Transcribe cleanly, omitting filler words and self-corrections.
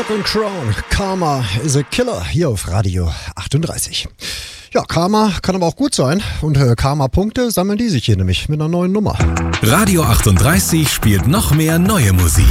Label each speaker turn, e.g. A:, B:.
A: Und Crown, Karma is a Killer, hier auf Radio 38. Ja, Karma kann aber auch gut sein und Karma-Punkte sammeln die sich hier nämlich mit einer neuen Nummer.
B: Radio 38 spielt noch mehr neue Musik.